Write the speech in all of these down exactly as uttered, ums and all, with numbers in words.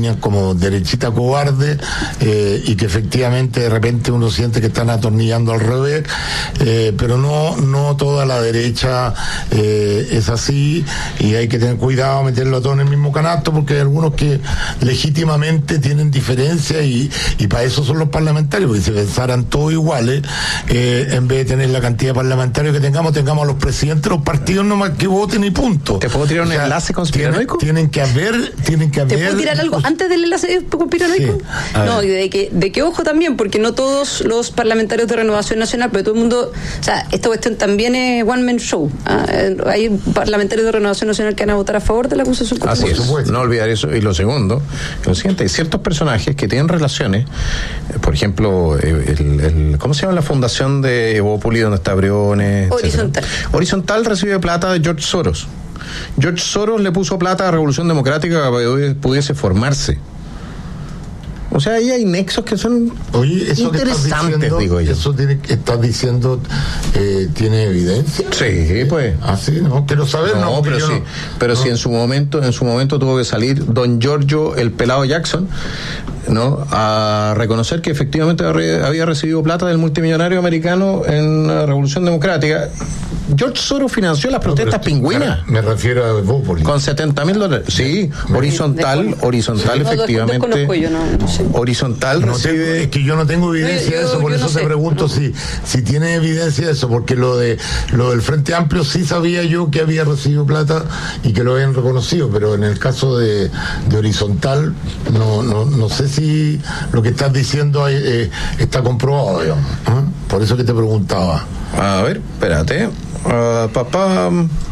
como derechita cobarde, eh, y que efectivamente de repente uno siente que están atornillando al revés, eh, pero no no toda la derecha eh, es así, y hay que tener cuidado meterlo todo en el mismo canasto, porque hay algunos que legítimamente tienen diferencias, y, y para eso son los parlamentarios, porque si pensaran todos iguales, eh, en vez de tener la cantidad de parlamentarios que tengamos, tengamos a los presidentes de los partidos nomás que voten y punto. ¿Te puedo tirar un o sea, enlace conspiranoico? Tienen, tienen que haber, tienen que haber. ¿Te puedo tirar algo antes del enlace conspiranoico? Sí. No, y de que, de que ojo también, porque no todos los parlamentarios de Renovación Nacional, pero todo el mundo, o sea, esta cuestión también es one man show. ¿Ah? Hay parlamentarios de Renovación Nacional que van a votar a favor de la acusación contra. Así es, no olvidar eso. Y lo segundo, lo siguiente, hay ciertos personajes que tienen relaciones, por ejemplo, el, el, ¿cómo se llama la fundación de Evópoli donde está Briones? Horizontal. Etcétera? Horizontal recibe plata de George Soros. George Soros le puso plata a la Revolución Democrática para que pudiese formarse. O sea, ahí hay nexos que son Oye, eso interesantes, que estás diciendo, digo yo. Eso tiene, que estás diciendo, eh, ¿tiene evidencia? Sí, pues. Ah, sí, no, quiero saber. No, no pero sí, no, pero no. sí en su momento, en su momento tuvo que salir don Giorgio, el pelado Jackson, ¿no? A reconocer que efectivamente había recibido plata del multimillonario americano en la Revolución Democrática. George Soros financió las protestas no, pingüinas. Me refiero a Evópoli. Con setenta mil dólares. Sí, horizontal, de, de, horizontal, sí. efectivamente. No, yo, no, no sé. Horizontal no recibe... tengo, es que yo no tengo evidencia yo, de eso, por eso no te sé. pregunto no. si si tiene evidencia de eso, porque lo de lo del Frente Amplio sí sabía yo que había recibido plata y que lo habían reconocido, pero en el caso de, de Horizontal no, no no sé si lo que estás diciendo eh, está comprobado, digamos. ¿eh? Por eso que te preguntaba. A ver, espérate. Uh, papá,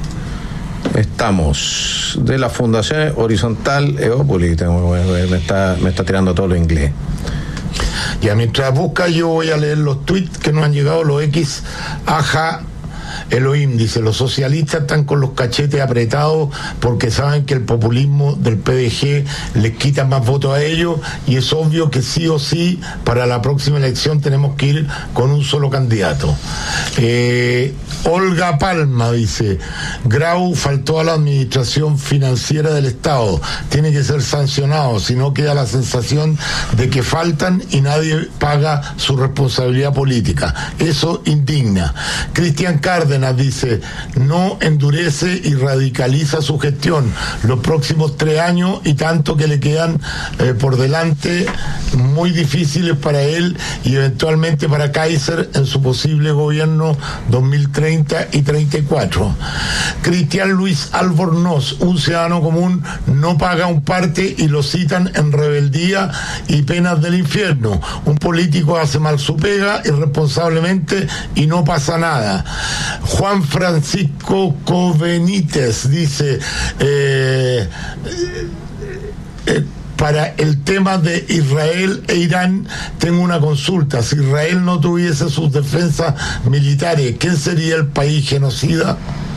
estamos de la Fundación Horizontal Evópoli. Me está, me está tirando todo lo inglés. Ya, mientras busca, yo voy a leer los tweets que nos han llegado, los X. Aja Elohim dice: los socialistas están con los cachetes apretados porque saben que el populismo del P D G les quita más votos a ellos, y es obvio que sí o sí para la próxima elección tenemos que ir con un solo candidato. eh, Olga Palma dice: Grau faltó a la administración financiera del Estado, tiene que ser sancionado, si no queda la sensación de que faltan y nadie paga su responsabilidad política. Eso indigna. Cristian Cárdenas dice: no endurece y radicaliza su gestión los próximos tres años y tanto que le quedan eh, por delante, muy difíciles para él y eventualmente para Kaiser en su posible gobierno dos mil treinta y treinta y cuatro. Cristian Luis Albornoz: un ciudadano común no paga un parte y lo citan en rebeldía y penas del infierno. Un político hace mal su pega irresponsablemente y no pasa nada. Juan Francisco Covenites dice: eh, eh, para el tema de Israel e Irán tengo una consulta. Si Israel no tuviese sus defensas militares, ¿quién sería el país genocida?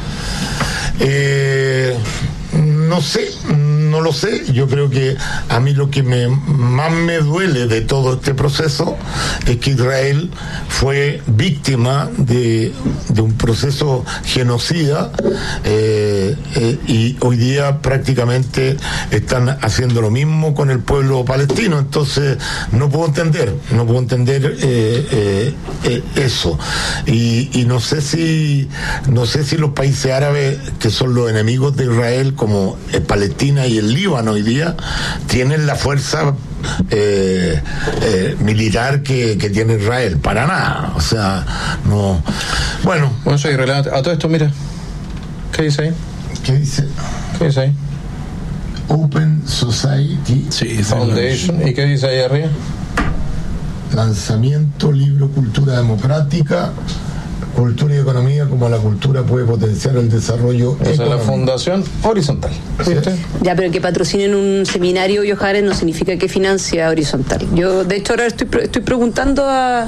Eh, no sé, no lo sé. Yo creo que a mí lo que me, más me duele de todo este proceso es que Israel fue víctima de, de un proceso genocida, eh, eh, y hoy día prácticamente están haciendo lo mismo con el pueblo palestino. Entonces no puedo entender, no puedo entender eh, eh, eh, eso. Y, y no sé si no sé si los países árabes, que son los enemigos de Israel, como Palestina y el Líbano hoy día, tienen la fuerza eh, eh, militar que, que tiene Israel. Para nada. O sea, no. Bueno. Bueno, soy irrelevante. A todo esto, mira. ¿Qué dice ahí? ¿Qué dice? ¿Qué dice ahí? Open Society sí, Foundation. ¿Y qué dice ahí arriba? Lanzamiento, libro Cultura Democrática, Cultura y Economía, como la cultura puede potenciar el desarrollo. Esa es la Fundación Horizontal. ¿Viste? Ya, pero que patrocinen un seminario, Johannes, no significa que financia Horizontal. Yo, de hecho, ahora estoy, estoy preguntando a,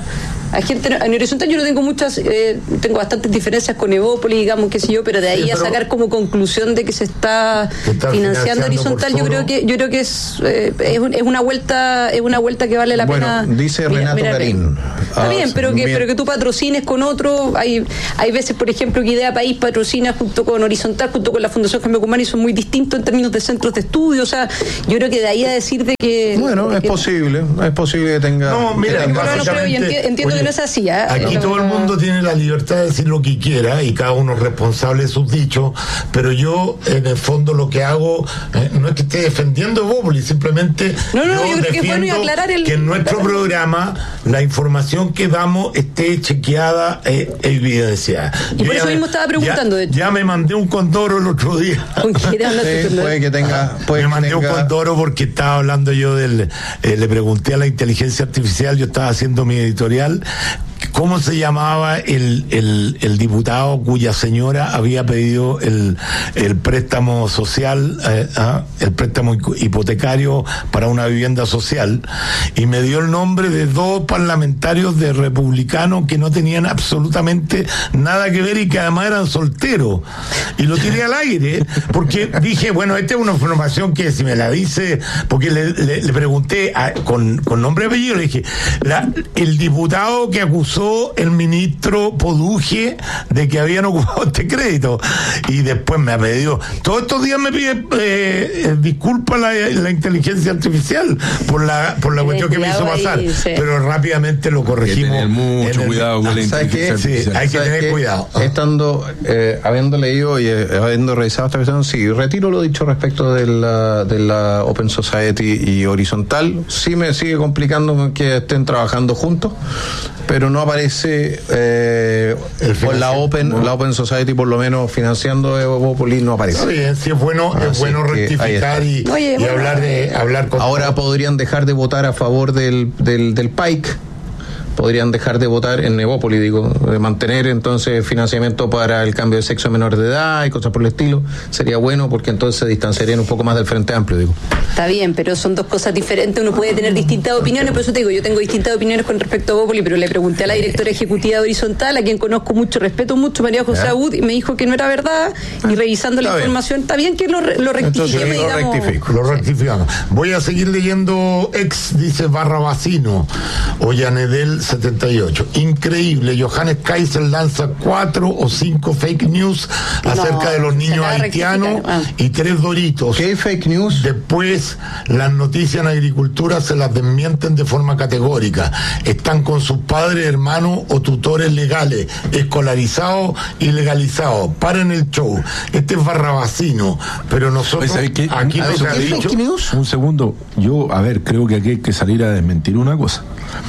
Hay gente en horizontal, yo no tengo muchas, eh, tengo bastantes diferencias con Evópolis, digamos, qué sé yo, pero de ahí sí, pero a sacar como conclusión de que se está, está financiando horizontal, yo creo que yo creo que es eh, es, un, es una vuelta es una vuelta que vale la bueno, pena. Dice mira, Renato Garín. Está ah, bien, pero que bien. pero que tú patrocines con otro, hay hay veces, por ejemplo, que Idea País patrocina junto con Horizontal, junto con la Fundación Jaime Guzmán, y son muy distintos en términos de centros de estudio, o sea, yo creo que de ahí a decir de que bueno, de es que, posible, es posible que tenga no, mira, no, no, pero entiendo, entiendo oye, que no es así, ¿eh? Aquí no, todo el mundo tiene la libertad de decir lo que quiera y cada uno es responsable de sus dichos, pero yo en el fondo lo que hago eh, no es que esté defendiendo Evópolis, simplemente no, no, yo, yo creo defiendo que, es bueno el... que en nuestro programa la información que damos esté chequeada e evidenciada. Y yo por eso me, mismo estaba preguntando, ya, de hecho. Ya me mandé un condoro el otro día. ¿Con quién hablaste? Sí, puede que tenga... Puede me que mandé tenga... un condoro porque estaba hablando yo del... Eh, le pregunté a la inteligencia artificial, yo estaba haciendo mi editorial, ¿cómo se llamaba el, el, el diputado cuya señora había pedido el, el préstamo social, eh, ¿ah? el préstamo hipotecario para una vivienda social? Y me dio el nombre de dos parlamentarios de republicanos que no tenían absolutamente nada que ver y que además eran solteros. Y lo tiré al aire, porque dije, bueno, esta es una información que si me la dice, porque le, le, le pregunté a, con, con nombre y apellido, le dije, la, el diputado que acusó el ministro Poduje de que habían ocupado este crédito, y después me ha pedido, todos estos días me pide eh, disculpas la, la inteligencia artificial por la por la cuestión que me hizo pasar, ahí, sí. Pero rápidamente lo corregimos. Hay que tener mucho el, cuidado con la inteligencia artificial. Sí, hay que tener que, cuidado. Estando, eh, habiendo leído y eh, habiendo revisado esta cuestión, sí, retiro lo dicho respecto de la, de la Open Society y Horizontal. Sí me sigue complicando que estén trabajando juntos, pero no aparece eh, por la Open no. la Open Society, por lo menos financiando Evópolis, no aparece. Está bien, sí, es bueno, Así es bueno rectificar y, Oye, y bueno, hablar de hablar con ahora todo. Podrían dejar de votar a favor del del, del P A I C. Podrían dejar de votar en Evópolis, digo, de mantener entonces financiamiento para el cambio de sexo a menores de edad y cosas por el estilo. Sería bueno porque entonces se distanciarían un poco más del Frente Amplio, digo. Está bien, pero son dos cosas diferentes, uno puede tener distintas opiniones, por eso te digo, yo tengo distintas opiniones con respecto a Evópolis, pero le pregunté a la directora ejecutiva de Horizontal, a quien conozco mucho, respeto mucho, María José Abud, y me dijo que no era verdad, y revisando está la bien. información, está bien que lo, lo rectifique. Entonces, lo rectifico, lo rectificamos. Voy a seguir leyendo ex, dice Barrabasino, Ollanedel setenta y ocho. Increíble, Johannes Kaiser lanza cuatro o cinco fake news acerca no, de los niños haitianos ah. y tres doritos. ¿Qué fake news? Después, las noticias en agricultura se las desmienten de forma categórica. Están con sus padres, hermanos o tutores legales, escolarizados y legalizados. Paren el show. Este es Barrabasino, pero nosotros qué? aquí no se ha dicho... Un segundo, yo, a ver, creo que aquí hay que salir a desmentir una cosa.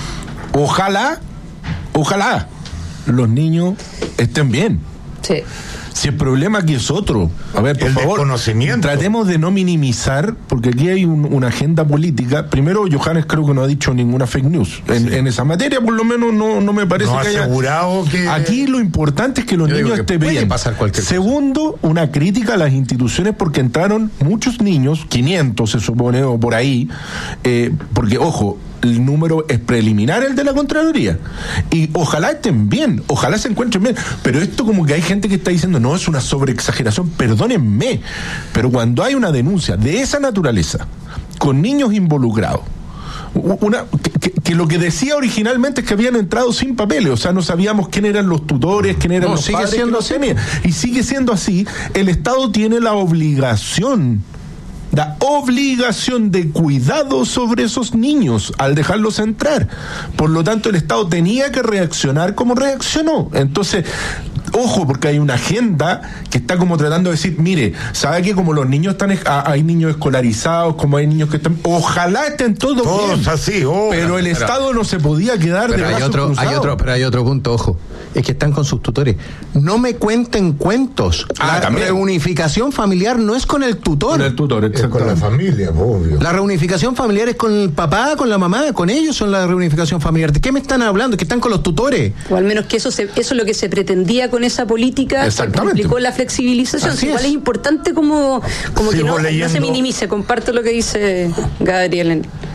Ojalá, ojalá los niños estén bien. Sí. Si el problema aquí es otro, a ver, por el favor, desconocimiento. Tratemos de no minimizar, porque aquí hay un, una agenda política. Primero, Johannes creo que no ha dicho ninguna fake news. En, sí. en esa materia, por lo menos, no, no me parece no que haya... asegurado que... Aquí lo importante es que los Yo niños estén bien. Pasar cualquier Segundo, cosa. Una crítica a las instituciones porque entraron muchos niños, quinientos se supone, o por ahí, eh, porque, ojo, el número es preliminar, el de la Contraloría, y ojalá estén bien, ojalá se encuentren bien, pero esto como que hay gente que está diciendo, no, es una sobreexageración, perdónenme, pero cuando hay una denuncia de esa naturaleza, con niños involucrados, una que, que, que lo que decía originalmente es que habían entrado sin papeles, o sea, no sabíamos quién eran los tutores, quién eran no, los sigue padres, siendo así, y sigue siendo así. El Estado tiene la obligación la obligación de cuidado sobre esos niños al dejarlos entrar. Por lo tanto, el Estado tenía que reaccionar como reaccionó. Entonces, ojo, porque hay una agenda que está como tratando de decir, mire, ¿sabe que como los niños están, hay niños escolarizados, como hay niños que están, ojalá estén todos, todos bien, así, oh, pero el pero, Estado no se podía quedar pero de hay otro, hay otro, pero hay otro punto, ojo, es que están con sus tutores. No me cuenten cuentos. Ah, la también. reunificación familiar no es con el tutor. Con el tutor, es con la familia, obvio. La reunificación familiar es con el papá, con la mamá, con ellos son la reunificación familiar. ¿De qué me están hablando? Que están con los tutores. O al menos que eso se, eso es lo que se pretendía con esa política. Exactamente. Que implicó la flexibilización. Así Igual es. es importante como, como que no, no se minimice. Comparto lo que dice Gabriel.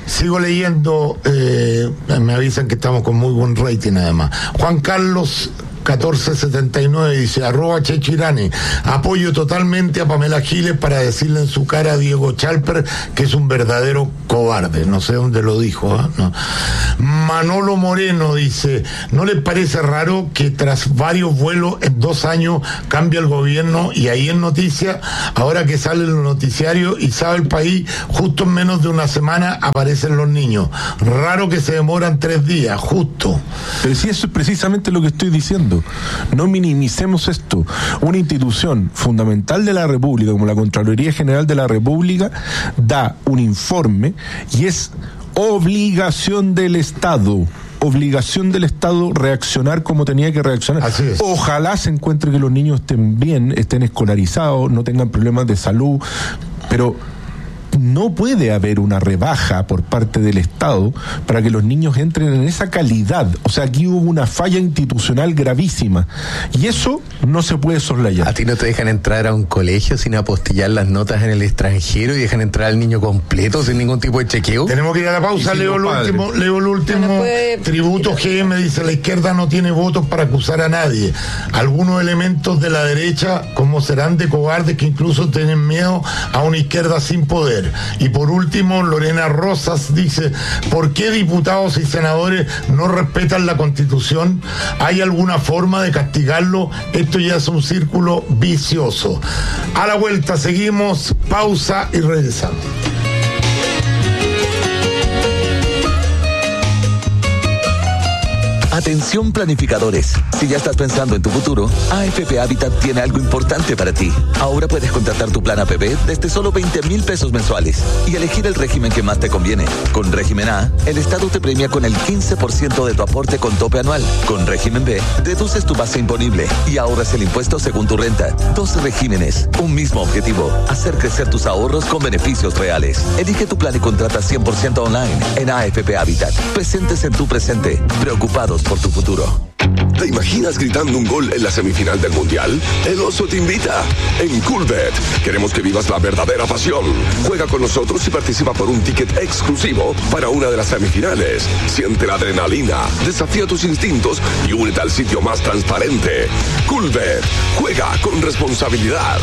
Sigo leyendo, eh, me avisan que estamos con muy buen rating además. Juan Carlos catorce setenta y nueve dice, arroba Checho Irane, apoyo totalmente a Pamela Giles para decirle en su cara a Diego Chalper que es un verdadero cobarde. No sé dónde lo dijo, ¿eh? No. Manolo Moreno dice, ¿no les parece raro que tras varios vuelos en dos años cambia el gobierno y ahí en noticia, ahora que sale el noticiario y sabe el país, justo en menos de una semana aparecen los niños? Raro que se demoran tres días, justo. Pero si eso es precisamente lo que estoy diciendo. No minimicemos esto. Una institución fundamental de la República, como la Contraloría General de la República, da un informe y es obligación del Estado. Obligación del Estado reaccionar como tenía que reaccionar. Así es. Ojalá se encuentre que los niños estén bien, estén escolarizados, no tengan problemas de salud, pero no puede haber una rebaja por parte del Estado para que los niños entren en esa calidad. O sea, aquí hubo una falla institucional gravísima y eso no se puede soslayar. ¿A ti no te dejan entrar a un colegio sin apostillar las notas en el extranjero y dejan entrar al niño completo sin ningún tipo de chequeo? Tenemos que ir a la pausa. Leo el último, leo el último no puede... tributo. G M dice, la izquierda no tiene votos para acusar a nadie. Algunos elementos de la derecha, como serán de cobardes que incluso tienen miedo a una izquierda sin poder. Y por último, Lorena Rosas dice, ¿por qué diputados y senadores no respetan la Constitución? ¿Hay alguna forma de castigarlo? Esto ya es un círculo vicioso. A la vuelta seguimos, pausa y regresamos. Atención planificadores, si ya estás pensando en tu futuro, A F P Habitat tiene algo importante para ti. Ahora puedes contratar tu plan A P B desde solo veinte mil pesos mensuales y elegir el régimen que más te conviene. Con régimen A, el Estado te premia con el quince por ciento de tu aporte con tope anual. Con régimen B, deduces tu base imponible y ahorras el impuesto según tu renta. Dos regímenes, un mismo objetivo, hacer crecer tus ahorros con beneficios reales. Elige tu plan y contrata cien por ciento online en A F P Habitat. Presentes en tu presente, preocupados por tu futuro. ¿Te imaginas gritando un gol en la semifinal del Mundial? El Oso te invita. En Coolbet queremos que vivas la verdadera pasión. Juega con nosotros y participa por un ticket exclusivo para una de las semifinales. Siente la adrenalina, desafía tus instintos y únete al sitio más transparente. Coolbet. Juega con responsabilidad.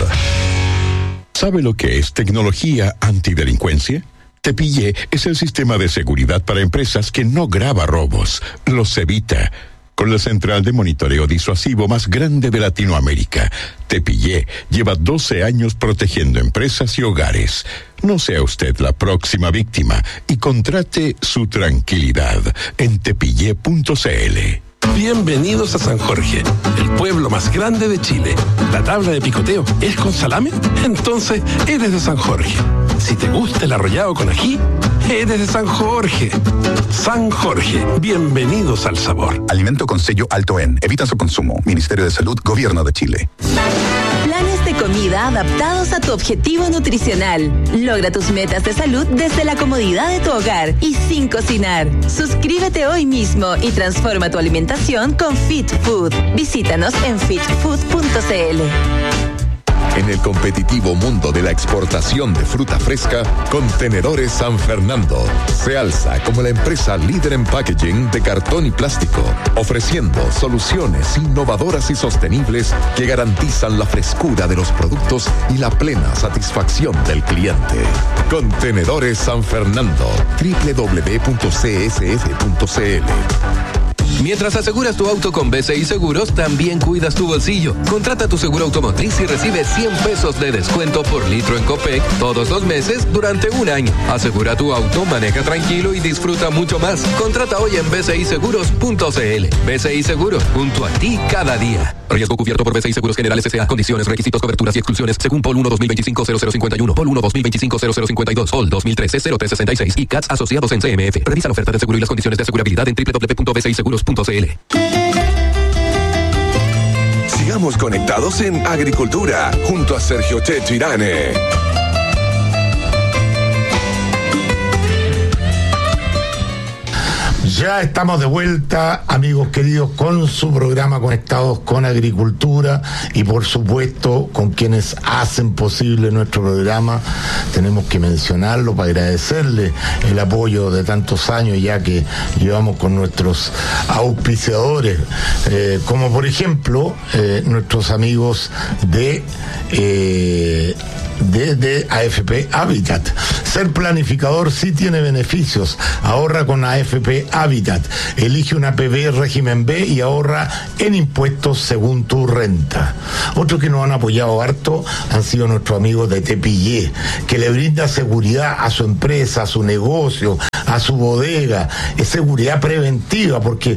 ¿Sabe lo que es tecnología antidelincuencia? Tepillé es el sistema de seguridad para empresas que no graba robos, los evita. Con la central de monitoreo disuasivo más grande de Latinoamérica, Tepillé lleva doce años protegiendo empresas y hogares. No sea usted la próxima víctima y contrate su tranquilidad en tepillé punto c l. Bienvenidos a San Jorge, el pueblo más grande de Chile. ¿La tabla de picoteo es con salame? Entonces eres de San Jorge. Si te gusta el arrollado con ají, eres de San Jorge. San Jorge, bienvenidos al sabor. Alimento con sello alto en. Evita su consumo. Ministerio de Salud, Gobierno de Chile. Planes de comida adaptados a tu objetivo nutricional. Logra tus metas de salud desde la comodidad de tu hogar y sin cocinar. Suscríbete hoy mismo y transforma tu alimentación con Fit Food. Visítanos en fit food punto c l. En el competitivo mundo de la exportación de fruta fresca, Contenedores San Fernando se alza como la empresa líder en packaging de cartón y plástico, ofreciendo soluciones innovadoras y sostenibles que garantizan la frescura de los productos y la plena satisfacción del cliente. Contenedores San Fernando, doble u doble u doble u punto c s f punto c l. Mientras aseguras tu auto con B C I Seguros, también cuidas tu bolsillo. Contrata tu seguro automotriz y recibe cien pesos de descuento por litro en Copec todos los meses durante un año. Asegura tu auto, maneja tranquilo y disfruta mucho más. Contrata hoy en b c i seguros punto c l. B C I Seguros, junto a ti cada día. Riesgo cubierto por B C I Seguros Generales S A. Condiciones, requisitos, coberturas y exclusiones según P O L uno dos mil veinticinco cero cero cincuenta y uno, P O L uno dos mil veinticinco cero cero cincuenta y dos, P O L dos mil trece cero tres sesenta y seis y C A T S asociados en C M F. Revisa la oferta de seguro y las condiciones de asegurabilidad en doble u doble u doble u punto b c i seguros punto c l. Sigamos conectados en Agricultura junto a Sergio Checho Irane. Ya estamos de vuelta, amigos queridos, con su programa Conectados con Agricultura y por supuesto con quienes hacen posible nuestro programa. Tenemos que mencionarlo para agradecerle el apoyo de tantos años ya que llevamos con nuestros auspiciadores, eh, como por ejemplo eh, nuestros amigos de... Eh, De, de A F P Habitat. Ser planificador sí tiene beneficios. Ahorra con A F P Habitat. Elige una P B régimen B y ahorra en impuestos según tu renta. Otros que nos han apoyado harto han sido nuestros amigos de Tepillé, que le brinda seguridad a su empresa, a su negocio, a su bodega. Es seguridad preventiva, porque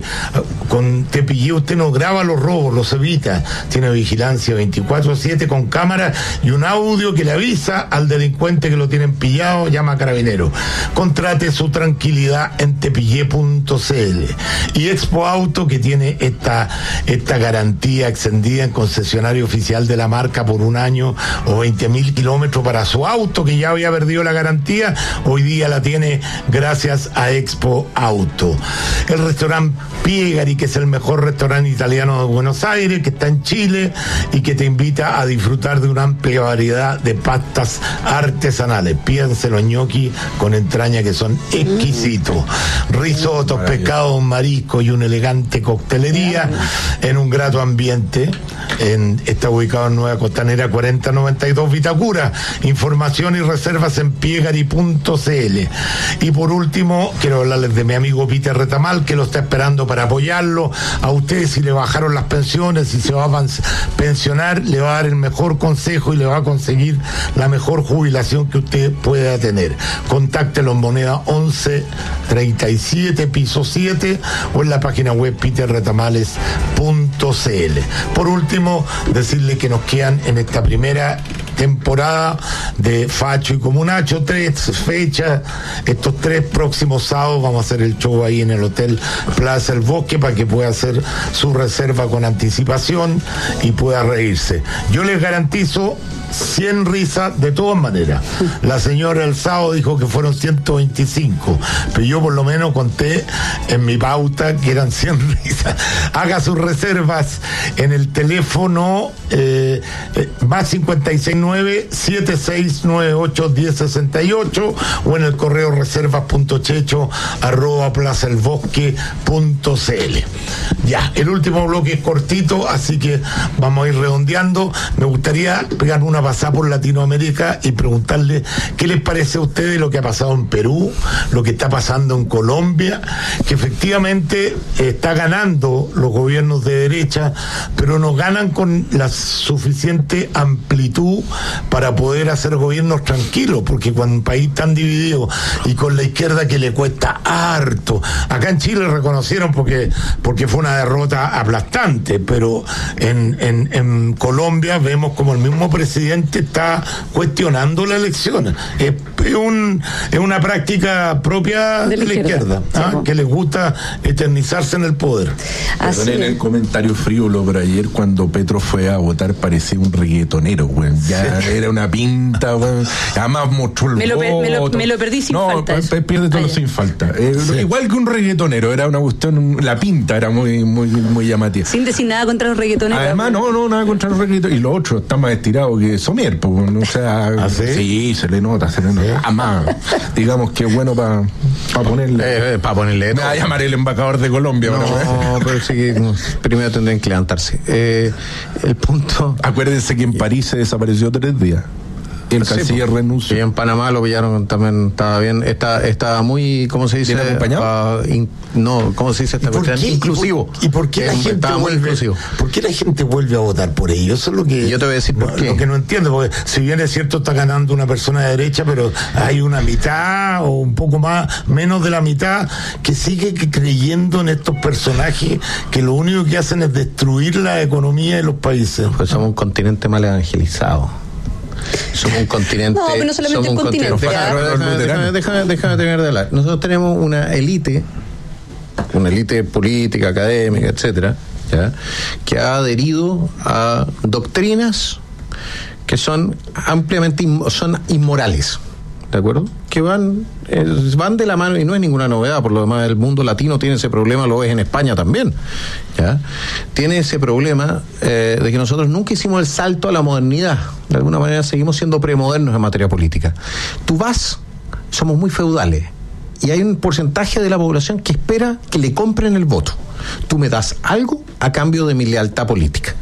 con Tepillé usted no graba los robos, los evita. Tiene vigilancia veinticuatro siete con cámara y un audio que le avisa al delincuente que lo tienen pillado, llama a Carabinero. Contrate su tranquilidad en tepillé punto c l. Y Expo Auto, que tiene esta, esta garantía extendida en concesionario oficial de la marca por un año o veinte mil kilómetros para su auto, que ya había perdido la garantía, hoy día la tiene gracias a Expo Auto. El restaurante Piegari, que es el mejor restaurante italiano de Buenos Aires, que está en Chile y que te invita a disfrutar de una amplia variedad de pastas artesanales. Pídense los ñoquis con entraña que son exquisitos. Risotos, pescados, mariscos y una elegante coctelería en un grato ambiente. En, está ubicado en Nueva Costanera cuarenta noventa y dos Vitacura. Información y reservas en piegari punto c l. Y por último, quiero hablarles de mi amigo Peter Retamal, que lo está esperando para apoyarlo. A usted, si le bajaron las pensiones y se va a pensionar, le va a dar el mejor consejo y le va a conseguir la mejor jubilación que usted pueda tener. Contáctelo en moneda once treinta y siete piso siete o en la página web peter retamales punto c l. Por último, decirle que nos quedan en esta primera temporada de Facho y Comunacho tres fechas. Estos tres próximos sábados vamos a hacer el show ahí en el Hotel Plaza El Bosque para que pueda hacer su reserva con anticipación y pueda reírse. Yo les garantizo cien risas de todas maneras. La señora el sábado dijo que fueron ciento veinticinco, pero yo por lo menos conté en mi pauta que eran cien risas. Haga sus reservas en el teléfono eh, eh, más cincuenta y seis nueve siete seis nueve ocho diez sesenta y ocho o en el correo reservas punto checho arroba plaza el bosque punto c l. Ya, el último bloque es cortito, así que vamos a ir redondeando. Me gustaría pegar una pasada por Latinoamérica y preguntarle qué les parece a ustedes lo que ha pasado en Perú, lo que está pasando en Colombia, que efectivamente está ganando los gobiernos de derecha, pero no ganan con la suficiente amplitud para poder hacer gobiernos tranquilos, porque cuando un país tan dividido y con la izquierda que le cuesta harto, acá en Chile reconocieron porque, porque fue una derrota aplastante, pero en, en, en Colombia vemos como el mismo presidente está cuestionando la elección. Es, es, un, es una práctica propia de la, de la izquierda, izquierda ¿ah? que les gusta eternizarse en el poder. Perdonen el comentario frívolo, pero ayer cuando Petro fue a votar parecía un reggaetonero, güey. Ya sí. Era una pinta, güey. Además mostró el me lo, voto. Me lo, me lo perdí sin no, falta. No, pierde todo sin falta. Eh, sí. Igual que un reggaetonero, era una cuestión, la pinta era muy, muy, muy llamativa. Sin decir nada contra los reggaetoneros. Además, no, no, nada contra los reggaetoneros. Y los otros están más estirados que Somier, pues, o sea, ¿Ah, sí? sí, se le nota, se le nota. ¿Sí? Además, digamos que es bueno para pa ponerle. Eh, eh, para ponerle. Me va a llamar el embajador de Colombia. No, no pero sí, no, primero tendrían que levantarse. Eh, el punto. Acuérdense que en París se desapareció tres días. El sí, canciller pues, renunció. Y en Panamá lo pillaron también, estaba bien, está, estaba muy, ¿cómo se dice? ¿Bien acompañado? Uh, in, no, ¿cómo se dice esta cuestión? Inclusivo. ¿Y por qué, la gente vuelve, ¿por qué la gente vuelve a votar por ellos? Eso es lo que yo te voy a decir por no, qué. Lo que no entiendo, porque si bien es cierto está ganando una persona de derecha, pero hay una mitad o un poco más, menos de la mitad, que sigue creyendo en estos personajes que lo único que hacen es destruir la economía de los países. Pues somos un continente mal evangelizado. Somos un continente. No, pero no solamente un continente. continente. Déjame, déjame, déjame, déjame terminar de hablar. Nosotros tenemos una élite, una élite política, académica, etcétera, ¿ya? Que ha adherido a doctrinas que son ampliamente son inmorales. ¿de acuerdo? Que van, eh, van de la mano, y no es ninguna novedad, por lo demás el mundo latino tiene ese problema, lo ves en España también, ¿ya? Tiene ese problema eh, de que nosotros nunca hicimos el salto a la modernidad, de alguna manera seguimos siendo premodernos en materia política. Tú vas, somos muy feudales, y hay un porcentaje de la población que espera que le compren el voto. Tú me das algo a cambio de mi lealtad política.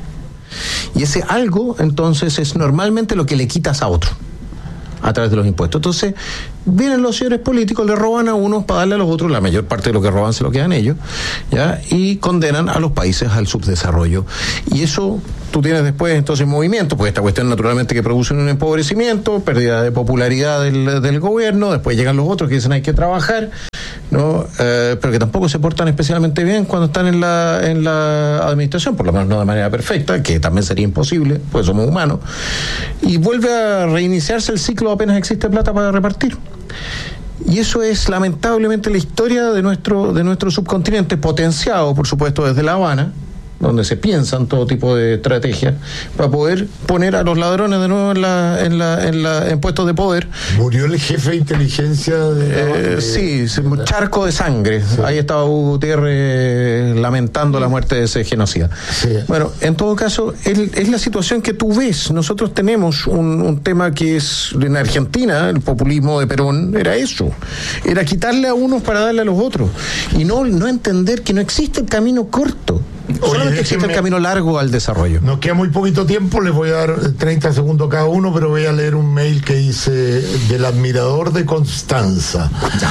Y ese algo, entonces, es normalmente lo que le quitas a otro a través de los impuestos. Entonces, vienen los señores políticos, le roban a unos para darle a los otros, la mayor parte de lo que roban se lo quedan ellos, ¿ya? Y condenan a los países al subdesarrollo. Y eso tú tienes después entonces movimiento, pues esta cuestión naturalmente que produce un empobrecimiento, pérdida de popularidad del, del gobierno, después llegan los otros que dicen hay que trabajar, ¿no? Eh, pero que tampoco se portan especialmente bien cuando están en la en la administración, por lo menos no de manera perfecta, que también sería imposible, pues somos humanos, y vuelve a reiniciarse el ciclo apenas existe plata para repartir. Y eso es lamentablemente la historia de nuestro de nuestro subcontinente, potenciado por supuesto desde La Habana, donde se piensan todo tipo de estrategias para poder poner a los ladrones de nuevo en la en la en, la, en puestos de poder. Murió el jefe de inteligencia de, eh, de sí, un charco de sangre. Sí. Ahí estaba Hugo Gutiérrez lamentando la muerte de ese genocida. Sí. Bueno, en todo caso, el, es la situación que tú ves. Nosotros tenemos un, un tema que es en Argentina, el populismo de Perón era eso, era quitarle a unos para darle a los otros y no no entender que no existe el camino corto. Solamente Oye, existe el camino largo al desarrollo. Nos queda muy poquito tiempo, les voy a dar treinta segundos cada uno, pero voy a leer un mail que dice del admirador de Constanza.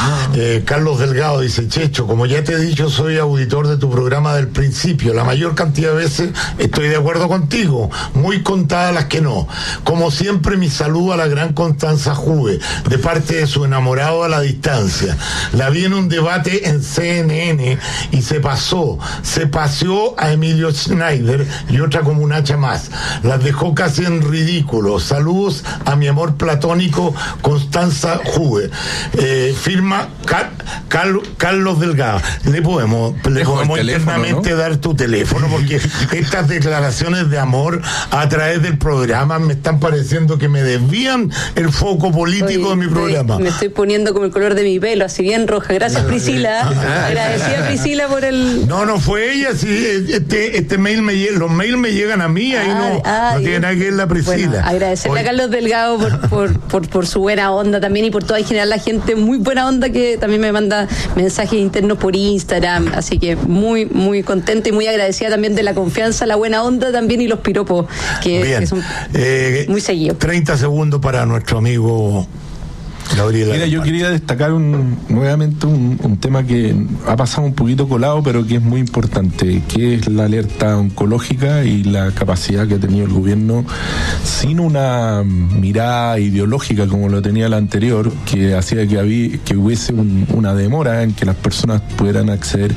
Eh, Carlos Delgado dice: Checho, como ya te he dicho, soy auditor de tu programa del principio. La mayor cantidad de veces estoy de acuerdo contigo, muy contadas las que no. Como siempre, mi saludo a la gran Constanza Juve, de parte de su enamorado a la distancia. La vi en un debate en C N N y se pasó, se paseó a Emilio Schneider y otra como un hacha más. Las dejó casi en ridículo. Saludos a mi amor platónico Constanza Juve. Eh, firma Car Car Carlos Delgado. Le podemos, le podemos internamente, ¿no?, dar tu teléfono, porque estas declaraciones de amor a través del programa me están pareciendo que me desvían el foco político. Oye, de mi programa. Me estoy poniendo como el color de mi pelo, así bien roja. Gracias, Priscila. Agradecida, Priscila, por el... No, no fue ella, sí. Este, este mail me los mails me llegan a mí, ahí no, ay, no tiene nada que ver la Priscila. Bueno, agradecerle Hoy. a Carlos Delgado por, por, por, por su buena onda también, y por toda en general la gente muy buena onda que también me manda mensajes internos por Instagram, así que muy, muy contenta y muy agradecida también de la confianza, la buena onda también y los piropos que, que son eh, muy seguidos. treinta segundos para nuestro amigo Gabriela. Mira, yo quería destacar un, nuevamente un, un tema que ha pasado un poquito colado, pero que es muy importante, que es la alerta oncológica y la capacidad que ha tenido el gobierno, sin una mirada ideológica como lo tenía la anterior, que hacía que, había, que hubiese un, una demora en que las personas pudieran acceder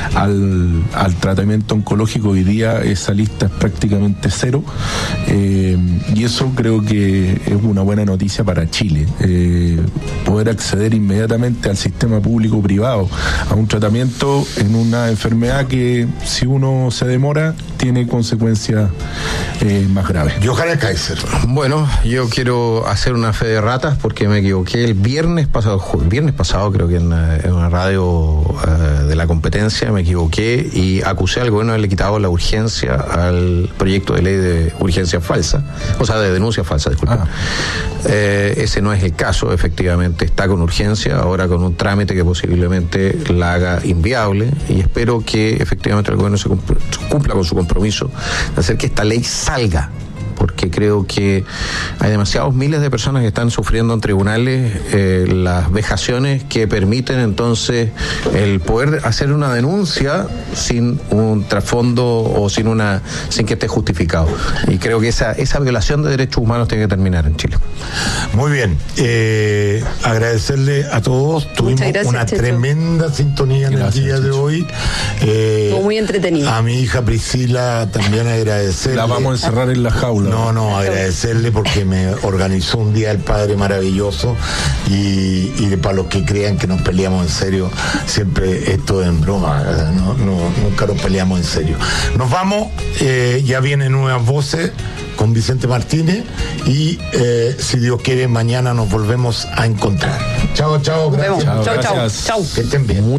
al, al tratamiento oncológico. Hoy día esa lista es prácticamente cero, eh, y eso creo que es una buena noticia para Chile. Eh, poder acceder inmediatamente al sistema público-privado a un tratamiento en una enfermedad que, si uno se demora, tiene consecuencias eh, más graves. Johannes Kaiser. Bueno, yo quiero hacer una fe de ratas porque me equivoqué el viernes pasado, el viernes pasado creo que en, en una radio uh, de la competencia me equivoqué y acusé al gobierno de haberle quitado la urgencia al proyecto de ley de urgencia falsa, o sea, de denuncia falsa, disculpen. Ah. Eh, ese no es el caso, efectivamente está con urgencia, ahora con un trámite que posiblemente la haga inviable, y espero que efectivamente el gobierno se cumpla, cumpla con su compromiso de hacer que esta ley salga, porque creo que hay demasiados miles de personas que están sufriendo en tribunales eh, las vejaciones que permiten entonces el poder hacer una denuncia sin un trasfondo o sin una sin que esté justificado, y creo que esa esa violación de derechos humanos tiene que terminar en Chile. Muy bien, eh, agradecerle a todos. Tuvimos gracias, una Checho. tremenda sintonía en gracias, el día Checho. de hoy. Eh, muy entretenido. A mi hija Priscila también agradecerle. La vamos a encerrar en la jaula. No, no, agradecerle porque me organizó un día el Padre maravilloso y, y para los que crean que nos peleamos en serio, siempre esto es en broma, no, no, nunca nos peleamos en serio. Nos vamos, eh, ya vienen nuevas voces con Vicente Martínez y eh, si Dios quiere mañana nos volvemos a encontrar. Chao, chao, gracias. Chao, chao, chao, chao. Que estén bien.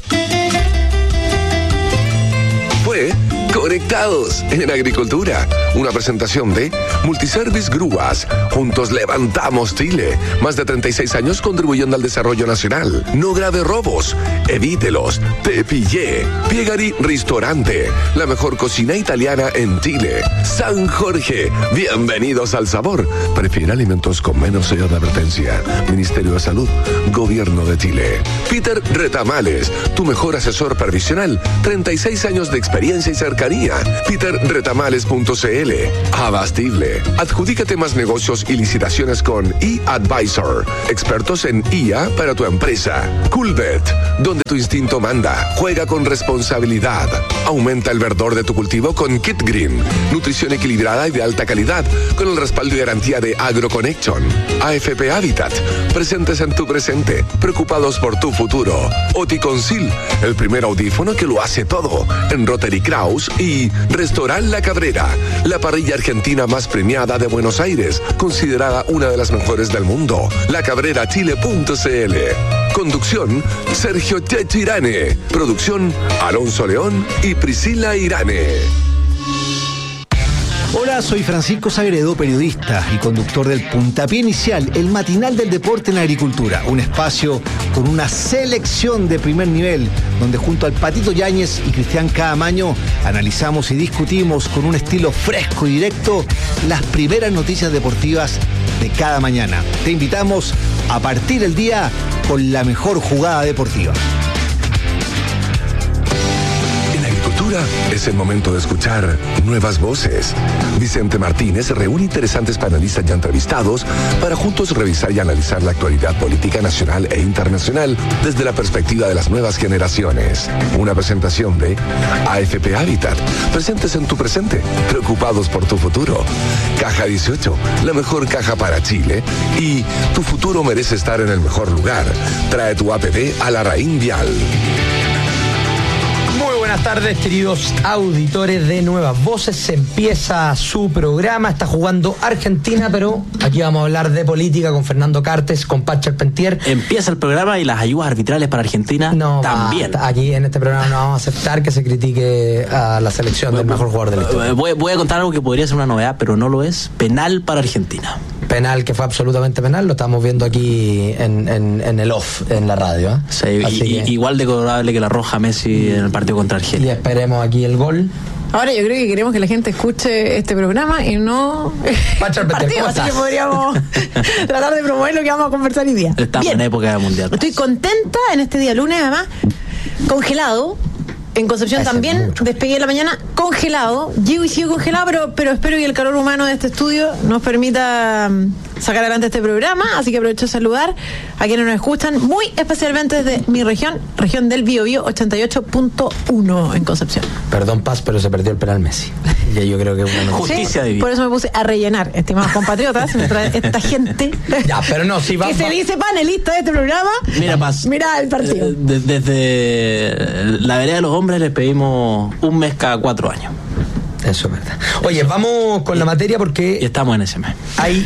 Fue Conectados en Agricultura, una presentación de Multiservice Grúas. Juntos levantamos Chile. Más de treinta y seis años contribuyendo al desarrollo nacional. No grave robos, evítelos. Te pillé. Piegari Ristorante, la mejor cocina italiana en Chile. San Jorge, bienvenidos al sabor. Prefiere alimentos con menos sello de advertencia. Ministerio de Salud, Gobierno de Chile. Peter Retamales, tu mejor asesor previsional. treinta y seis años de experiencia y cercanía. peter retamales punto c l. Abastible. Adjudícate más negocios y licitaciones con eAdvisor. Expertos en I A para tu empresa. Coolbet, donde tu instinto manda. Juega con responsabilidad. Aumenta el verdor de tu cultivo con Kit Green. Nutrición equilibrada y de alta calidad, con el respaldo y garantía de AgroConnection. A F P Habitat, presentes en tu presente, preocupados por tu futuro. Oticonsil, el primer audífono que lo hace todo. En Rotary Kraus y Restaurant La Cabrera, la parrilla argentina más premiada de Buenos Aires, considerada una de las mejores del mundo. la cabrera chile punto c l. Conducción, Sergio Checho Irane. Producción, Alonso León y Priscila Irane. Hola, soy Francisco Sagredo, periodista y conductor del Puntapié Inicial, el matinal del deporte en la agricultura. Un espacio con una selección de primer nivel, donde junto al Patito Yáñez y Cristian Caamaño analizamos y discutimos con un estilo fresco y directo las primeras noticias deportivas de cada mañana. Te invitamos a partir el día con la mejor jugada deportiva. Es el momento de escuchar nuevas voces. Vicente Martínez reúne interesantes panelistas ya entrevistados para juntos revisar y analizar la actualidad política nacional e internacional desde la perspectiva de las nuevas generaciones. Una presentación de A F P Habitat, presentes en tu presente, preocupados por tu futuro. Caja dieciocho, la mejor caja para Chile. Y tu futuro merece estar en el mejor lugar. Trae tu A P P a la Raín Vial. Buenas tardes, queridos auditores de Nuevas Voces. Se empieza su programa, está jugando Argentina, pero aquí vamos a hablar de política con Fernando Cartes, con Pacho Arpentier. Empieza el programa y las ayudas arbitrales para Argentina no, también. Basta. Aquí en este programa no vamos a aceptar que se critique a la selección bueno, del mejor jugador de la historia. Voy, voy a contar algo que podría ser una novedad, pero no lo es. Penal para Argentina. Penal que fue absolutamente penal, lo estamos viendo aquí en, en, en el off, en la radio. ¿eh? Sí, y, que... igual de cobrable que la roja Messi en el partido contra Argelia. Y esperemos aquí el gol. Ahora yo creo que queremos que la gente escuche este programa y no el partido, así que podríamos tratar de promover lo que vamos a conversar hoy día. Estamos Bien. en época mundial. Estoy contenta en este día lunes, además, congelado. En Concepción Hace también, mucho. Despegué en la mañana congelado, llego y sigo congelado, pero, pero espero que el calor humano de este estudio nos permita sacar adelante este programa, así que aprovecho de saludar a quienes nos escuchan, muy especialmente desde mi región, región del Biobío, ochenta y ocho punto uno en Concepción. Perdón, Paz, pero se perdió el penal Messi. Y yo creo que es una justicia sí, divina. Por eso me puse a rellenar, estimados compatriotas, esta gente ya, pero no, si va, que va. se dice panelista de este programa. Mira, Paz, mira el partido. Eh, de, desde la vereda de los hombres les pedimos un mes cada cuatro años. Eso es verdad. Oye, vamos con la materia porque y estamos en ese mes. Hay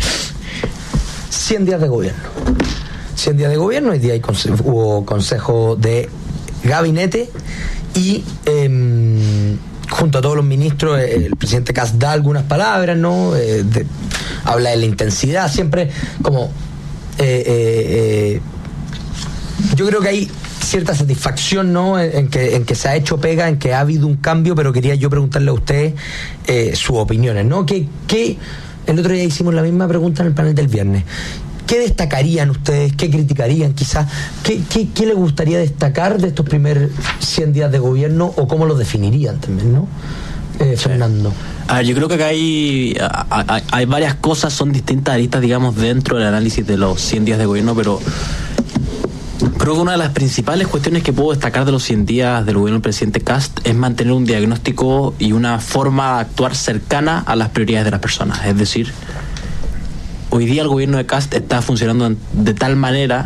cien días de gobierno. cien días de gobierno, hoy día hay conse- hubo consejo de gabinete y eh, junto a todos los ministros eh, el presidente Kast da algunas palabras, ¿no? Eh, de, habla de la intensidad, siempre como eh, eh, eh, yo creo que hay cierta satisfacción, ¿no? En que, en que se ha hecho pega, en que ha habido un cambio, pero quería yo preguntarle a usted eh, sus opiniones, ¿no? ¿Qué, qué, el otro día hicimos la misma pregunta en el panel del viernes. ¿Qué destacarían ustedes? ¿Qué criticarían quizás? ¿Qué, qué, qué les gustaría destacar de estos primeros cien días de gobierno o cómo los definirían también, ¿no? Eh, Fernando. A ver, yo creo que acá hay, hay, hay varias cosas, son distintas aristas, digamos, dentro del análisis de los cien días de gobierno, pero Creo que una de las principales cuestiones que puedo destacar de los cien días del gobierno del presidente Kast es mantener un diagnóstico y una forma de actuar cercana a las prioridades de las personas. Es decir, hoy día el gobierno de Kast está funcionando de tal manera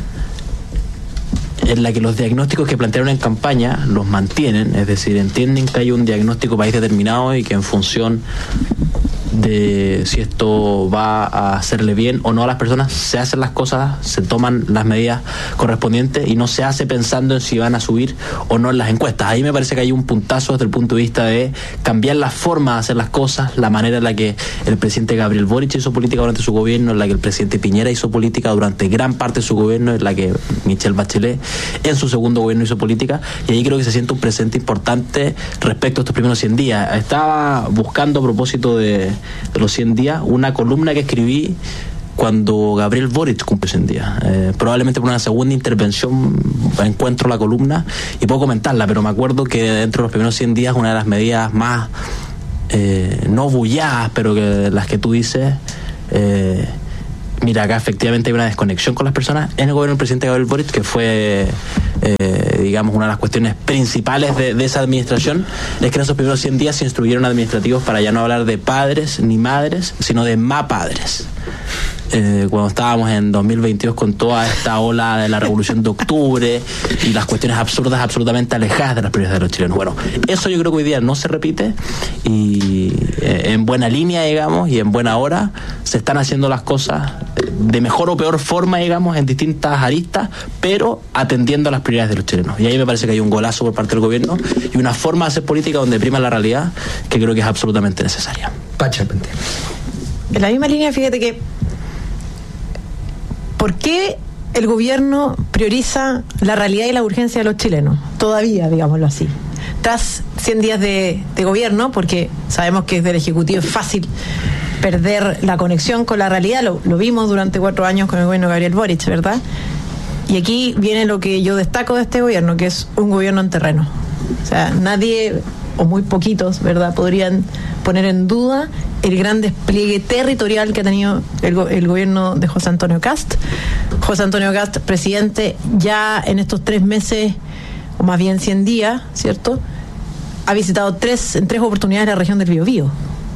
en la que los diagnósticos que plantearon en campaña los mantienen, es decir, entienden que hay un diagnóstico país determinado y que en función de si esto va a hacerle bien o no a las personas, se hacen las cosas, se toman las medidas correspondientes y no se hace pensando en si van a subir o no en las encuestas. Ahí me parece que hay un puntazo desde el punto de vista de cambiar la forma de hacer las cosas, la manera en la que el presidente Gabriel Boric hizo política durante su gobierno, en la que el presidente Piñera hizo política durante gran parte de su gobierno, en la que Michelle Bachelet en su segundo gobierno hizo política, y ahí creo que se siente un presente importante respecto a estos primeros cien días. Estaba buscando a propósito de de los cien días, una columna que escribí cuando Gabriel Boric cumple cien días. Eh, probablemente por una segunda intervención encuentro la columna y puedo comentarla, pero me acuerdo que dentro de los primeros cien días una de las medidas más eh, no bulladas, pero que las que tú dices, eh, mira, acá efectivamente hay una desconexión con las personas en el gobierno del presidente Gabriel Boric, que fue eh, digamos una de las cuestiones principales de, de esa administración, es que en esos primeros cien días se instruyeron administrativos para ya no hablar de padres ni madres, sino de mapadres. Eh, cuando estábamos en dos mil veintidós con toda esta ola de la revolución de octubre y las cuestiones absurdas absolutamente alejadas de las prioridades de los chilenos. Bueno, eso yo creo que hoy día no se repite y eh, en buena línea, digamos, y en buena hora se están haciendo las cosas de mejor o peor forma, digamos, en distintas aristas, pero atendiendo a las prioridades de los chilenos. Y ahí me parece que hay un golazo por parte del gobierno y una forma de hacer política donde prima la realidad que creo que es absolutamente necesaria. Pacha, en la misma línea, fíjate que ¿por qué el gobierno prioriza la realidad y la urgencia de los chilenos? Todavía, digámoslo así. Tras cien días de, de gobierno, porque sabemos que desde el Ejecutivo es fácil perder la conexión con la realidad, lo, lo vimos durante cuatro años con el gobierno de Gabriel Boric, ¿verdad? Y aquí viene lo que yo destaco de este gobierno, que es un gobierno en terreno. O sea, nadie, o muy poquitos, ¿verdad?, podrían poner en duda el gran despliegue territorial que ha tenido el, go- el gobierno de José Antonio Kast. José Antonio Kast, presidente, ya en estos tres meses, o más bien cien días, ¿cierto?, ha visitado tres, en tres oportunidades la región del Biobío.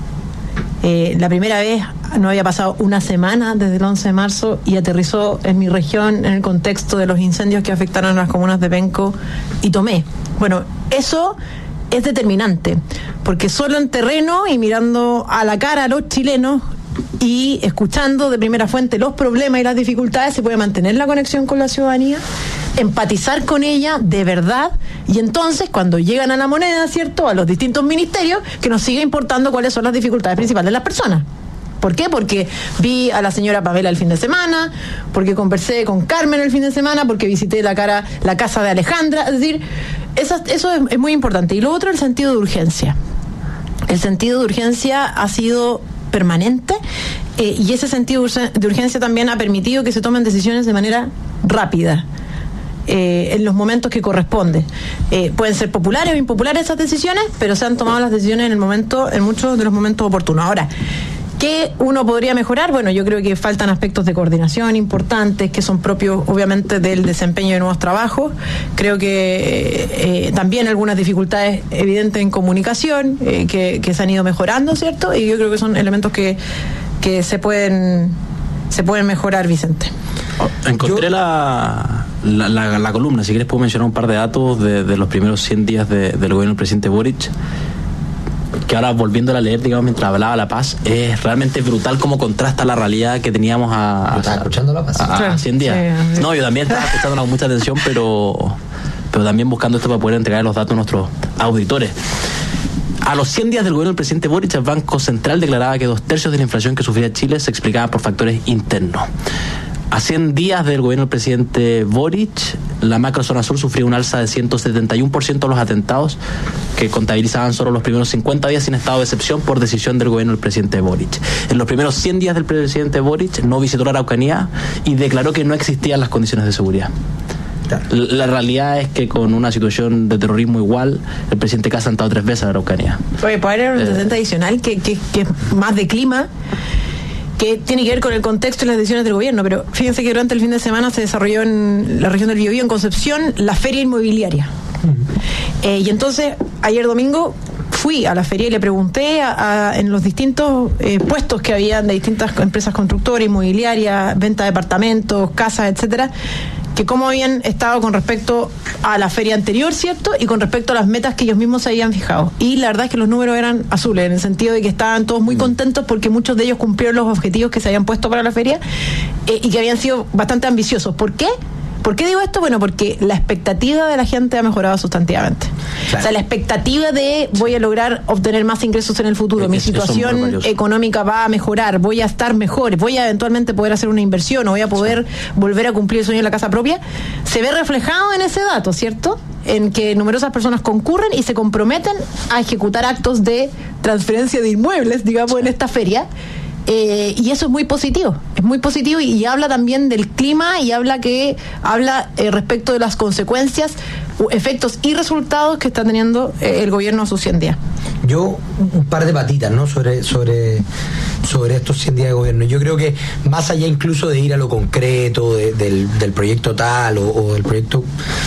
Eh, la primera vez no había pasado una semana desde el once de marzo y aterrizó en mi región en el contexto de los incendios que afectaron a las comunas de Penco y Tomé. Bueno, eso es determinante, porque solo en terreno y mirando a la cara a los chilenos y escuchando de primera fuente los problemas y las dificultades se puede mantener la conexión con la ciudadanía, empatizar con ella de verdad, y entonces cuando llegan a la moneda, ¿cierto?, a los distintos ministerios, que nos siga importando cuáles son las dificultades principales de las personas. ¿Por qué? Porque vi a la señora Pamela el fin de semana, porque conversé con Carmen el fin de semana, porque visité la cara, la casa de Alejandra. Es decir, eso, eso es, es muy importante. Y lo otro, el sentido de urgencia. El sentido de urgencia ha sido permanente eh, y ese sentido de urgencia también ha permitido que se tomen decisiones de manera rápida. Eh, en los momentos que corresponde. Eh, pueden ser populares o impopulares esas decisiones, pero se han tomado las decisiones en el momento, en muchos de los momentos oportunos. Ahora, ¿qué uno podría mejorar? Bueno, yo creo que faltan aspectos de coordinación importantes que son propios, obviamente, del desempeño de nuevos trabajos. Creo que eh, también algunas dificultades evidentes en comunicación eh, que, que se han ido mejorando, ¿cierto? Y yo creo que son elementos que, que se pueden se pueden mejorar, Vicente. Encontré yo, la, la, la, la columna, si quieres puedo mencionar un par de datos de, de los primeros cien días de, del gobierno del presidente Boric, que ahora volviéndola a leer, digamos, mientras hablaba La Paz, es realmente brutal cómo contrasta la realidad que teníamos a, a, ¿estás escuchando La Paz? a, a, a cien días. Sí, sí. No, yo también estaba escuchándola con mucha atención, pero, pero también buscando esto para poder entregar los datos a nuestros auditores. A los cien días del gobierno del presidente Boric, el Banco Central declaraba que dos tercios de la inflación que sufría Chile se explicaba por factores internos. A cien días del gobierno del presidente Boric, la macrozona sur sufrió un alza de ciento setenta y uno por ciento de los atentados, que contabilizaban solo los primeros cincuenta días sin estado de excepción por decisión del gobierno del presidente Boric. En los primeros cien días del presidente Boric no visitó la Araucanía y declaró que no existían las condiciones de seguridad. La realidad es que con una situación de terrorismo igual, el presidente Kast ha estado tres veces a la Araucanía. Oye, para un antecedente eh, adicional que, que, que es más de clima, que tiene que ver con el contexto y las decisiones del gobierno, pero fíjense que durante el fin de semana se desarrolló en la región del Biobío, en Concepción, la feria inmobiliaria. Uh-huh. Eh, y entonces, ayer domingo, fui a la feria y le pregunté a, a, en los distintos eh, puestos que había de distintas empresas constructoras, inmobiliarias, venta de departamentos, casas, etcétera, que cómo habían estado con respecto a la feria anterior, ¿cierto? Y con respecto a las metas que ellos mismos se habían fijado. Y la verdad es que los números eran azules, en el sentido de que estaban todos muy contentos porque muchos de ellos cumplieron los objetivos que se habían puesto para la feria eh, y que habían sido bastante ambiciosos. ¿Por qué? ¿Por qué digo esto? Bueno, porque la expectativa de la gente ha mejorado sustantivamente. Claro. O sea, la expectativa de voy a lograr obtener más ingresos en el futuro, es, mi situación económica va a mejorar, voy a estar mejor, voy a eventualmente poder hacer una inversión o voy a poder sí. volver a cumplir el sueño de la casa propia, se ve reflejado en ese dato, ¿cierto? En que numerosas personas concurren y se comprometen a ejecutar actos de transferencia de inmuebles, digamos, sí. en esta feria. Eh, y eso es muy positivo, es muy positivo y, y habla también del clima y habla que habla eh, respecto de las consecuencias, efectos y resultados que está teniendo eh, el gobierno a sus cien días. Yo, un par de patitas, ¿no? Sobre, sobre, sobre estos cien días de gobierno. Yo creo que más allá incluso de ir a lo concreto de, del, del proyecto tal o, o del proyecto,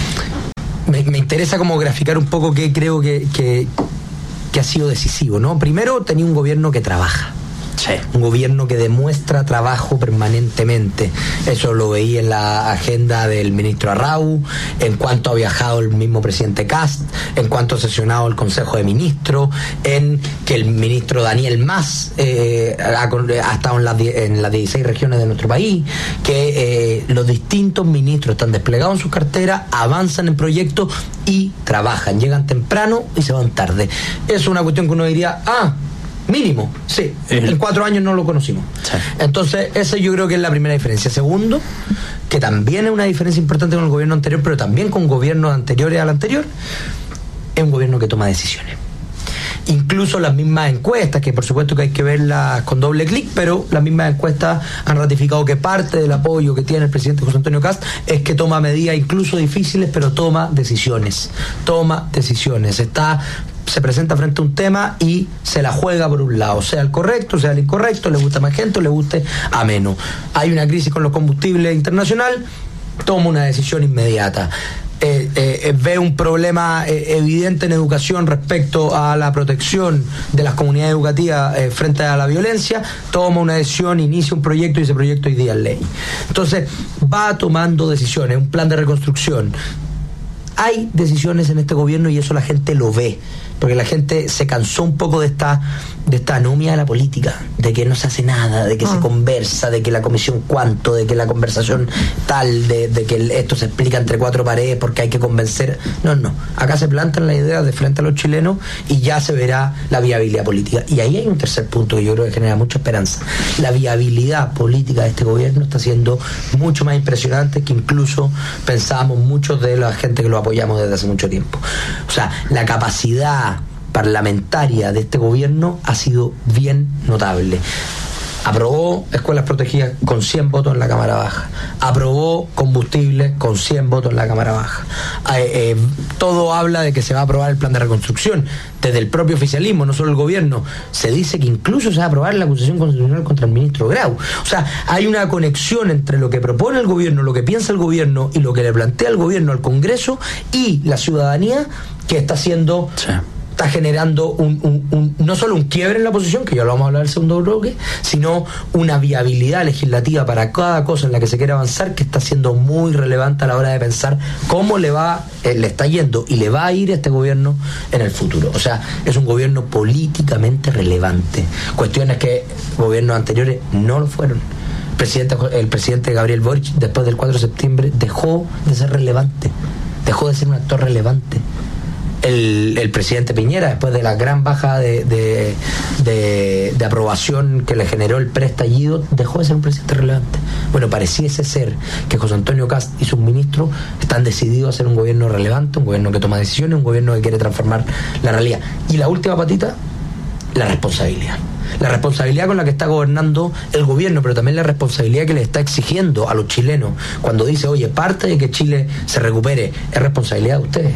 me, me interesa como graficar un poco qué creo que, que, que ha sido decisivo, ¿no? Primero, tenía un gobierno que trabaja. Sí. Un gobierno que demuestra trabajo permanentemente. Eso lo veía en la agenda del ministro Arrau, en cuanto ha viajado el mismo presidente Kast, en cuanto ha sesionado el Consejo de Ministros, en que el ministro Daniel Mas eh, ha, ha estado en las, en las dieciséis regiones de nuestro país, que eh, los distintos ministros están desplegados en sus carteras, avanzan en proyectos y trabajan. Llegan temprano y se van tarde. Eso es una cuestión que uno diría, ah, mínimo, sí. El... En cuatro años no lo conocimos. Sí. Entonces, esa yo creo que es la primera diferencia. Segundo, que también es una diferencia importante con el gobierno anterior, pero también con gobiernos anteriores al anterior, es un gobierno que toma decisiones. Incluso las mismas encuestas, que por supuesto que hay que verlas con doble clic, pero las mismas encuestas han ratificado que parte del apoyo que tiene el presidente José Antonio Kast es que toma medidas incluso difíciles, pero toma decisiones. Toma decisiones. Está... se presenta frente a un tema y se la juega por un lado, sea el correcto, sea el incorrecto, le gusta a más gente o le guste a menos. Hay una crisis con los combustibles internacional, toma una decisión inmediata. Eh, eh, ve un problema eh, evidente en educación respecto a la protección de las comunidades educativas eh, frente a la violencia, toma una decisión, inicia un proyecto y ese proyecto hoy día es ley. Entonces va tomando decisiones, un plan de reconstrucción. Hay decisiones en este gobierno y eso la gente lo ve, porque la gente se cansó un poco de esta de esta anomia de la política, de que no se hace nada, de que ah. se conversa, de que la comisión cuánto, de que la conversación tal, de, de que esto se explica entre cuatro paredes porque hay que convencer. No, no, acá se plantan las ideas de frente a los chilenos y ya se verá la viabilidad política. Y ahí hay un tercer punto que yo creo que genera mucha esperanza. La viabilidad política de este gobierno está siendo mucho más impresionante que incluso pensábamos muchos de la gente que lo apoyamos desde hace mucho tiempo. O sea, la capacidad parlamentaria de este gobierno ha sido bien notable. Aprobó escuelas protegidas con cien votos en la Cámara Baja. Aprobó combustible con cien votos en la Cámara Baja. Eh, eh, todo habla de que se va a aprobar el plan de reconstrucción. Desde el propio oficialismo, no solo el gobierno, se dice que incluso se va a aprobar la acusación constitucional contra el ministro Grau. O sea, hay una conexión entre lo que propone el gobierno, lo que piensa el gobierno y lo que le plantea el gobierno al Congreso y la ciudadanía que está haciendo... Sí. Está generando un, un, un, no solo un quiebre en la oposición, que ya lo vamos a hablar del segundo bloque, sino una viabilidad legislativa para cada cosa en la que se quiere avanzar que está siendo muy relevante a la hora de pensar cómo le va, eh, le está yendo y le va a ir a este gobierno en el futuro. O sea, es un gobierno políticamente relevante. Cuestiones que gobiernos anteriores no lo fueron. El presidente, el presidente Gabriel Boric, después del cuatro de septiembre, dejó de ser relevante, dejó de ser un actor relevante. El, el presidente Piñera, después de la gran baja de, de, de, de aprobación que le generó el preestallido, dejó de ser un presidente relevante. Bueno, pareciese ser que José Antonio Kast y sus ministros están decididos a ser un gobierno relevante, un gobierno que toma decisiones, un gobierno que quiere transformar la realidad. Y la última patita, la responsabilidad. La responsabilidad con la que está gobernando el gobierno, pero también la responsabilidad que le está exigiendo a los chilenos cuando dice, oye, parte de que Chile se recupere es responsabilidad de ustedes.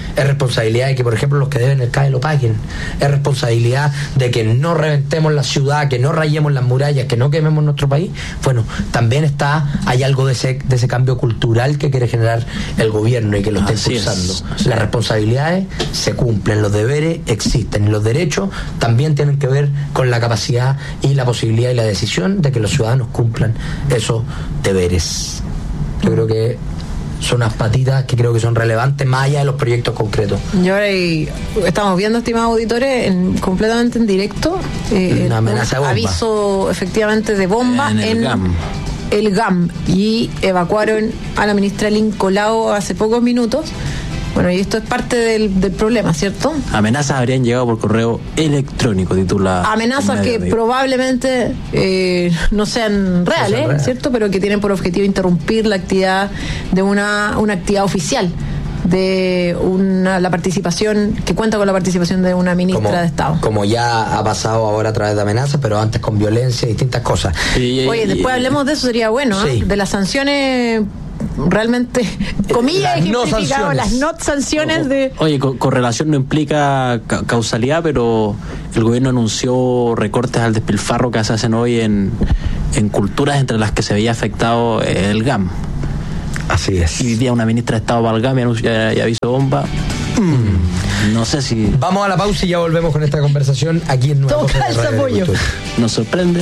Es responsabilidad de que, por ejemplo, los que deben el C A E lo paguen. Es responsabilidad de que no reventemos la ciudad, que no rayemos las murallas, que no quememos nuestro país. Bueno, también está, hay algo de ese, de ese cambio cultural que quiere generar el gobierno y que lo está Así impulsando. es. Las responsabilidades se cumplen, los deberes existen y los derechos también tienen que ver con la capacidad y la posibilidad y la decisión de que los ciudadanos cumplan esos deberes. Yo creo que son unas patitas que creo que son relevantes más allá de los proyectos concretos. Y ahora y estamos viendo, estimados auditores, en, completamente en directo, eh, una amenaza de bomba. Aviso efectivamente de bomba en el en GAM. el GAM, y evacuaron a la ministra Lynn Colau hace pocos minutos. Bueno, y esto es parte del, del problema, ¿cierto? Amenazas habrían llegado por correo electrónico, titula. Amenazas que probablemente eh, no sean reales, No sean reales. ¿cierto? Pero que tienen por objetivo interrumpir la actividad de una, una actividad oficial, de una, la participación, que cuenta con la participación de una ministra Como, de Estado. como ya ha pasado ahora a través de amenazas, pero antes con violencia y distintas cosas. Y- y- Oye, después y- hablemos de eso, sería bueno, ¿eh? Sí. De las sanciones, realmente, comillas, Las no ejemplificado, sanciones. las no sanciones de... Oye, co- correlación no implica ca- causalidad, pero el gobierno anunció recortes al despilfarro que se hacen hoy en, en culturas entre las que se veía afectado el GAM. Así es. Y hoy día una ministra de Estado para el GAM y anunció- y aviso bomba. Mm, no sé si Vamos a la pausa y ya volvemos con esta conversación aquí en Nueva Todo Voz de calza, Radio pollo. Agricultura. nos sorprende.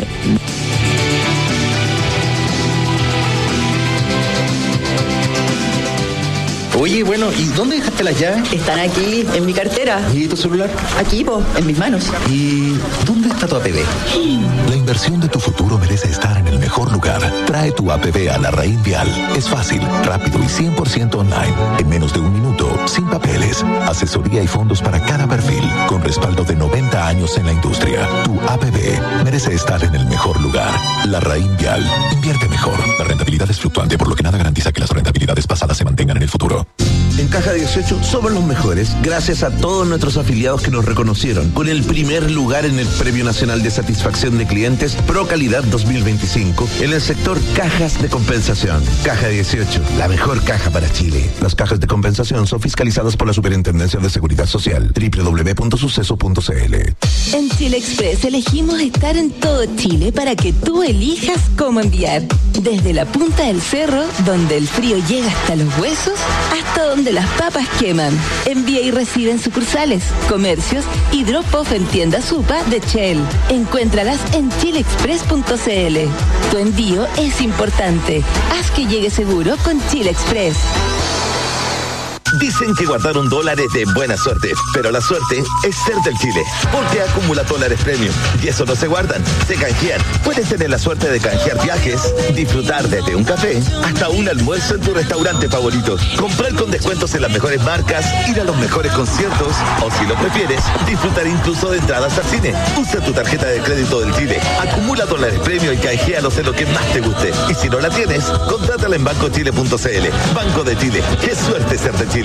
Oye, bueno, ¿y dónde dejaste las llaves? Están aquí, en mi cartera. ¿Y tu celular? Aquí, po, en mis manos. ¿Y dónde está tu A P B? La inversión de tu futuro merece estar en el mejor lugar. Trae tu A P B a la Raín Vial. Es fácil, rápido y cien por ciento online. En menos de un minuto, sin papeles. Asesoría y fondos para cada perfil. Con respaldo de noventa años en la industria. Tu A P B merece estar en el mejor lugar. La Raín Vial. Invierte mejor. La rentabilidad es fluctuante, por lo que nada garantiza que las rentabilidades pasadas se mantengan en el futuro. En Caja dieciocho somos los mejores gracias a todos nuestros afiliados que nos reconocieron con el primer lugar en el Premio Nacional de Satisfacción de Clientes Pro Calidad dos mil veinticinco en el sector cajas de compensación. Caja dieciocho, la mejor caja para Chile. Las cajas de compensación son fiscalizadas por la Superintendencia de Seguridad Social. doble u doble u doble u punto suceso punto c l. En Chile Express elegimos estar en todo Chile para que tú elijas cómo enviar. Desde la punta del cerro, donde el frío llega hasta los huesos, hasta donde las papas queman. Envía y recibe en sucursales, comercios y drop-off en tiendas U P A de Shell. Encuéntralas en chile express punto c l. Tu envío es importante. Haz que llegue seguro con Chile Express. Dicen que guardaron dólares de buena suerte, pero la suerte es ser del Chile, porque acumula dólares premium y eso no se guardan, se canjean. Puedes tener la suerte de canjear viajes, disfrutar desde un café hasta un almuerzo en tu restaurante favorito, comprar con descuentos en las mejores marcas, ir a los mejores conciertos o, si lo prefieres, disfrutar incluso de entradas al cine. Usa tu tarjeta de crédito del Chile, acumula dólares premium y canjealos en lo que más te guste. Y si no la tienes, contrátala en banco chile punto c l. Banco de Chile, qué suerte ser de Chile.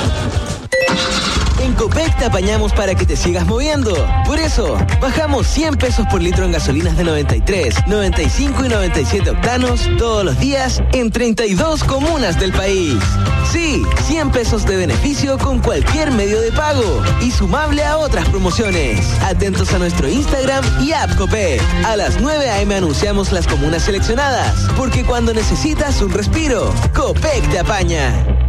En Copec te apañamos para que te sigas moviendo. Por eso, bajamos cien pesos por litro en gasolinas de noventa y tres, noventa y cinco y noventa y siete octanos todos los días en treinta y dos comunas del país. Sí, cien pesos de beneficio con cualquier medio de pago y sumable a otras promociones. Atentos a nuestro Instagram y app Copec. A las nueve a eme anunciamos las comunas seleccionadas, porque cuando necesitas un respiro, Copec te apaña.